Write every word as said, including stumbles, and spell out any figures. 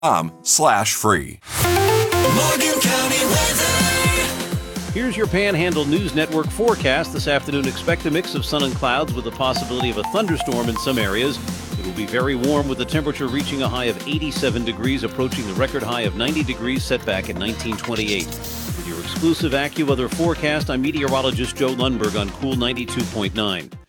com slash free. Morgan County weather. Here's your Panhandle News Network forecast. This afternoon, expect a mix of sun and clouds with the possibility of a thunderstorm in some areas. It will be very warm with the temperature reaching a high of eighty-seven degrees, approaching the record high of ninety degrees set back in nineteen twenty-eight. With your exclusive AccuWeather forecast, I'm meteorologist Joe Lundberg on Cool ninety-two point nine.